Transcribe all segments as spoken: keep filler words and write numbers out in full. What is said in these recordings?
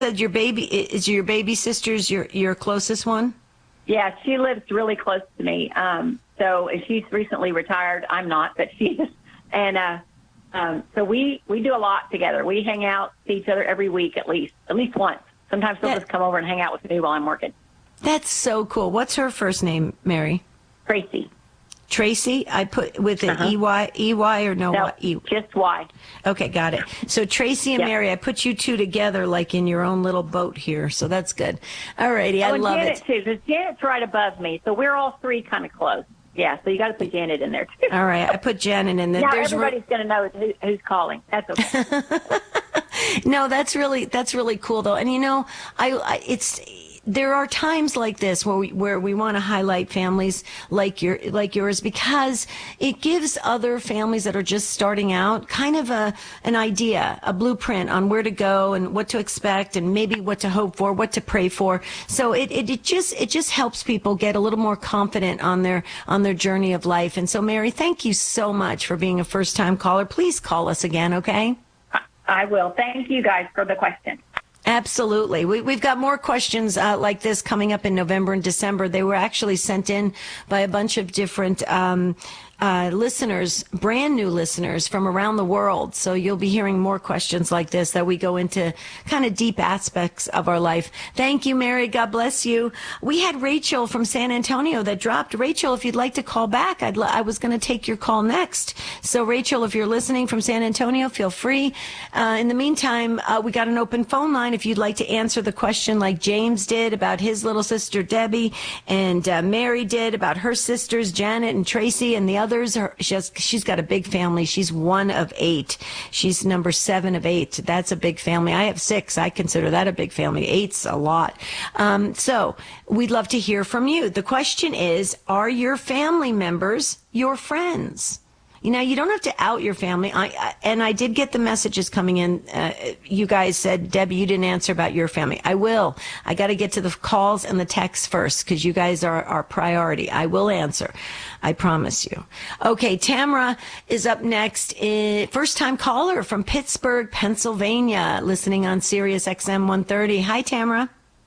said your baby is your baby sister's your your closest one? Yeah, she lives really close to me. Um, so and she's recently retired. I'm not, but she is. And uh, um, so we, we do a lot together. We hang out, see each other every week at least, at least once. Sometimes she'll Yeah. just come over and hang out with me while I'm working. That's so cool. What's her first name, Mary? Tracy. Tracy? I put with an Uh-huh. E Y, E Y or no, No, Y? E- just why. Okay, got it. So Tracy and Yep. Mary, I put you two together like in your own little boat here. So that's good. All righty, I oh, and love Janet it. too, because Janet's right above me. So we're all three kind of close. Yeah, so you got to put Janet in there too. All right, I put Janet in there. Now There's everybody's going to know who, who's calling. That's okay. No, that's really that's really cool though. And you know, I, I it's there are times like this where we where we want to highlight families like your like yours because it gives other families that are just starting out kind of a an idea, a blueprint on where to go and what to expect and maybe what to hope for, what to pray for. So it, it, it just it just helps people get a little more confident on their on their journey of life. And so Mary, thank you so much for being a first time caller. Please call us again, okay? I will. Thank you guys for the question. Absolutely. We, we've got more questions uh, like this coming up in November and December. They were actually sent in by a bunch of different um, uh, listeners, brand new listeners from around the world. So you'll be hearing more questions like this that we go into kind of deep aspects of our life. Thank you, Mary. God bless you. We had Rachel from San Antonio that dropped. Rachel, if you'd like to call back, I'd l- I was going to take your call next. So Rachel, if you're listening from San Antonio, feel free. Uh, in the meantime, uh, we got an open phone line if you'd like to answer the question like James did about his little sister Debbie and uh, Mary did about her sisters Janet and Tracy and the others. Her, she has, she's got a big family. She's one of eight. She's number seven of eight. That's a big family. I have six. I consider that a big family. Eight's a lot. Um, so we'd love to hear from you. The question is, are your family members your friends? You know, you don't have to out your family. I, I and I did get the messages coming in. Uh, you guys said, Debbie, you didn't answer about your family. I will. I got to get to the calls and the texts first because you guys are our priority. I will answer. I promise you. Okay, Tamara is up next. Uh, first-time caller from Pittsburgh, Pennsylvania, listening on Sirius X M one thirty. Hi, Tamara.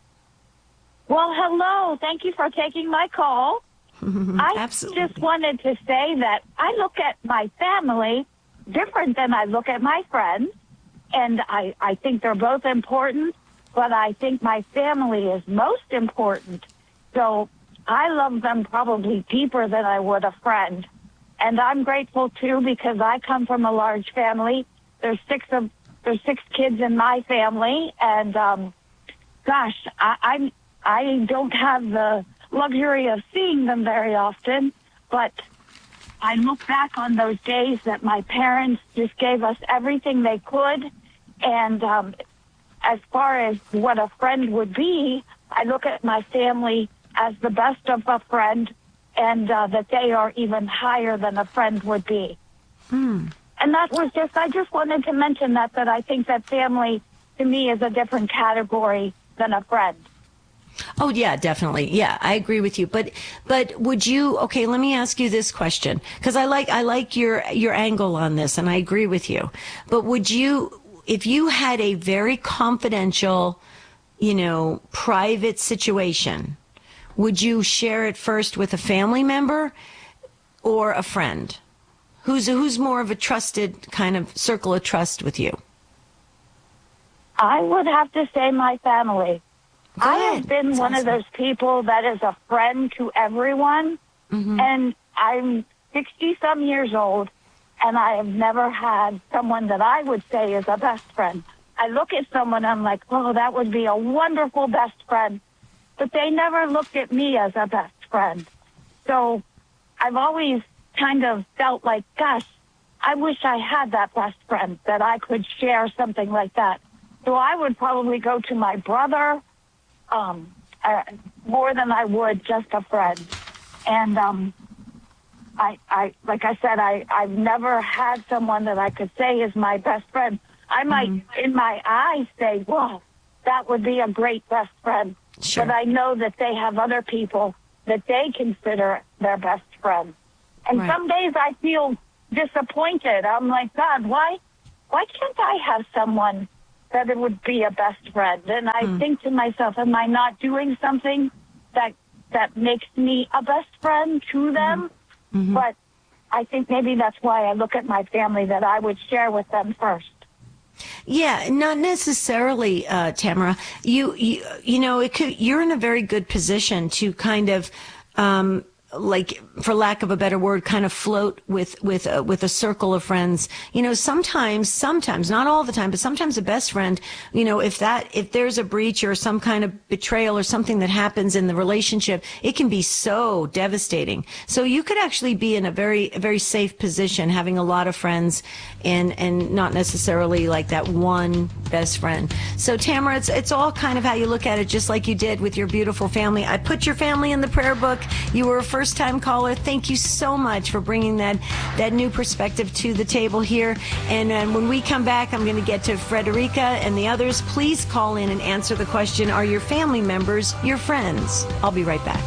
Well, hello. Thank you for taking my call. I Absolutely. just wanted to say that I look at my family different than I look at my friends, and I, I think they're both important, but I think my family is most important. So I love them probably deeper than I would a friend. And I'm grateful, too, because I come from a large family. There's six of there's six kids in my family, and um, gosh, I, I'm I don't have the luxury of seeing them very often, but I look back on those days that my parents just gave us everything they could, and um, as far as what a friend would be, I look at my family as the best of a friend, and uh, that they are even higher than a friend would be. Hmm. And that was just, I just wanted to mention that, that I think that family, to me, is a different category than a friend. Oh yeah, definitely. Yeah, I agree with you. But but would you? Okay, let me ask you this question because I like I like your your angle on this, and I agree with you. But would you, if you had a very confidential, you know, private situation, would you share it first with a family member or a friend? Who's who's more of a trusted kind of circle of trust with you? I would have to say my family. Good. I have been That's one awesome. of those people that is a friend to everyone, Mm-hmm. and I'm sixty-some years old, and I have never had someone that I would say is a best friend. I look at someone, I'm like, oh, that would be a wonderful best friend, but they never looked at me as a best friend. So I've always kind of felt like, gosh, I wish I had that best friend, that I could share something like that. So I would probably go to my brother, Um, uh, more than I would just a friend. And um, I, I, like I said, I, I've never had someone that I could say is my best friend. I might, mm-hmm. in my eyes, say, "Wow, that would be a great best friend." Sure. But I know that they have other people that they consider their best friend. And Right. some days I feel disappointed. I'm like, God, why, why can't I have someone that it would be a best friend. And I Mm. think to myself, am I not doing something that that makes me a best friend to them? Mm-hmm. But I think maybe that's why I look at my family, that I would share with them first. Yeah, not necessarily, uh, Tamara. You, you, you know, it could, you're in a very good position to kind of, um, like, for lack of a better word, kind of float with, with, uh, with a circle of friends. You know, sometimes, sometimes, not all the time, but sometimes a best friend, you know, if that, if there's a breach or some kind of betrayal or something that happens in the relationship, it can be so devastating. So you could actually be in a very, a very safe position, having a lot of friends and, and not necessarily like that one best friend. So Tamara, it's, it's all kind of how you look at it, just like you did with your beautiful family. I put your family in the prayer book. You were a first time caller. Thank you so much for bringing that that new perspective to the table here. And uh, when we come back, I'm going to get to Frederica and the others. Please call in and answer the question, are your family members your friends? I'll be right back.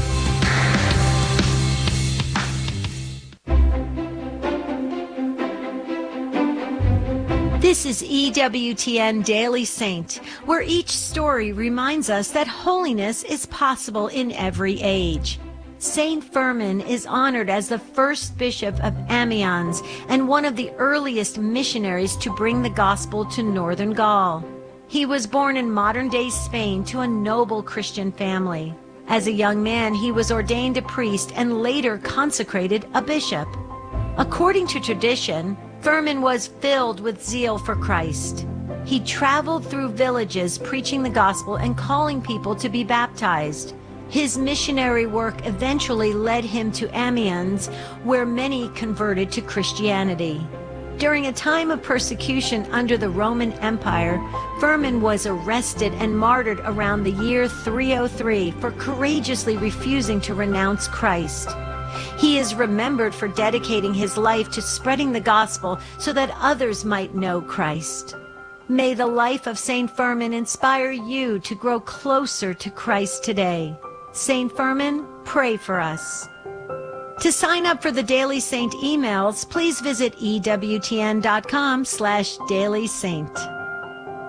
This is E W T N Daily Saint, where each story reminds us that holiness is possible in every age. Saint Firmin is honored as the first bishop of Amiens and one of the earliest missionaries to bring the gospel to northern Gaul. He was born in modern-day Spain to a noble Christian family. As a young man, he was ordained a priest and later consecrated a bishop. According to tradition, Firmin was filled with zeal for Christ. He traveled through villages preaching the gospel and calling people to be baptized. His missionary work eventually led him to Amiens, where many converted to Christianity. During a time of persecution under the Roman Empire, Firmin was arrested and martyred around the year three oh three for courageously refusing to renounce Christ. He is remembered for dedicating his life to spreading the gospel so that others might know Christ. May the life of Saint Firmin inspire you to grow closer to Christ today. Saint Firmin, pray for us. To sign up for the Daily Saint emails, please visit E W T N dot com slash Daily Saint.